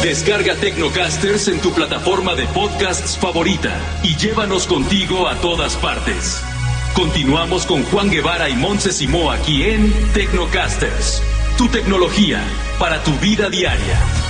Descarga Tecnocasters en tu plataforma de podcasts favorita y llévanos contigo a todas partes. Continuamos con Juan Guevara y Montse Simó aquí en Tecnocasters. Tu tecnología para tu vida diaria.